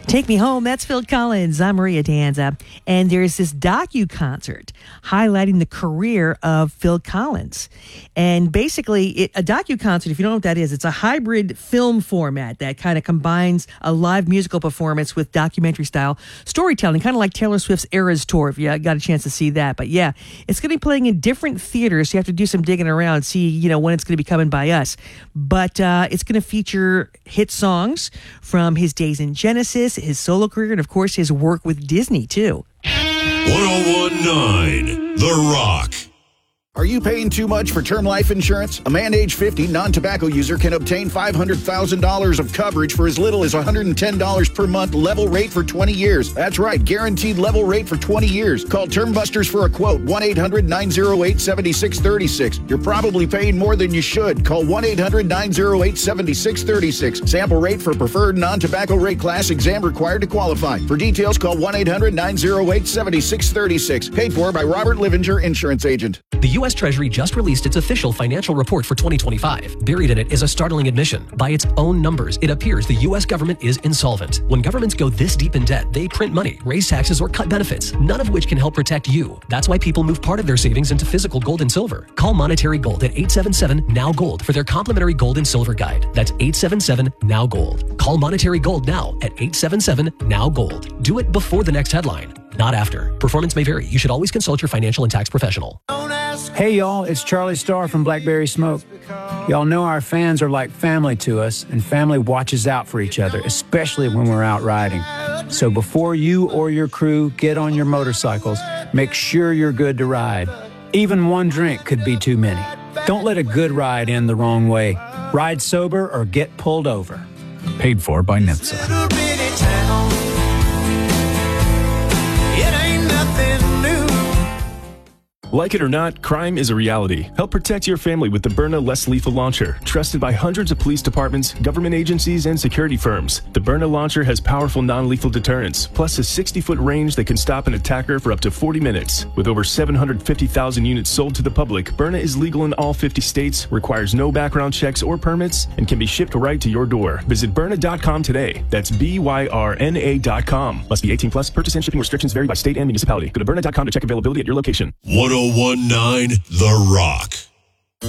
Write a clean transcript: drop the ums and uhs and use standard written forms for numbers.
Take Me Home, that's Phil Collins. I'm Maria Danza. And there's this docu-concert highlighting the career of Phil Collins. And basically, a docu-concert, if you don't know what that is, it's a hybrid film format that kind of combines a live musical performance with documentary-style storytelling, kind of like Taylor Swift's Eras Tour, if you got a chance to see that. But yeah, it's going to be playing in different theaters, so you have to do some digging around, see, when it's going to be coming by us. But it's going to feature hit songs from his days in Genesis, his solo career, and of course his work with Disney too. 1019 The Rock. Are you paying too much for term life insurance? A man age 50 non-tobacco user can obtain $500,000 of coverage for as little as $110 per month, level rate for 20 years. That's right, guaranteed level rate for 20 years. Call Term Busters for a quote, 1-800-908-7636. You're probably paying more than you should. Call 1-800-908-7636. Sample rate for preferred non-tobacco rate class, exam required to qualify. For details, call 1-800-908-7636. Paid for by Robert Livinger, Insurance Agent. The U.S. Treasury just released its official financial report for 2025. Buried in it is a startling admission. By its own numbers, it appears the U.S. government is insolvent. When governments go this deep in debt, they print money, raise taxes, or cut benefits, none of which can help protect you. That's why people move part of their savings into physical gold and silver. Call Monetary Gold at 877-NOW-GOLD for their complimentary gold and silver guide. That's 877-NOW-GOLD. Call Monetary Gold now at 877-NOW-GOLD. Do it before the next headline, not after. Performance may vary. You should always consult your financial and tax professional. Hey y'all, it's Charlie Starr from Blackberry Smoke. Y'all know our fans are like family to us, and family watches out for each other, especially when we're out riding. So before you or your crew get on your motorcycles, make sure you're good to ride. Even one drink could be too many. Don't let a good ride end the wrong way. Ride sober or get pulled over. Paid for by NHTSA. Like it or not, crime is a reality. Help protect your family with the Byrna Less Lethal Launcher, trusted by hundreds of police departments, government agencies, and security firms. The Byrna launcher has powerful non-lethal deterrence, plus a 60-foot range that can stop an attacker for up to 40 minutes. With over 750,000 units sold to the public, Byrna is legal in all 50 states, requires no background checks or permits, and can be shipped right to your door. Visit Byrna.com today. That's BYRNA.com. Must be 18 plus. Purchase and shipping restrictions vary by state and municipality. Go to Byrna.com to check availability at your location. 1019 The Rock.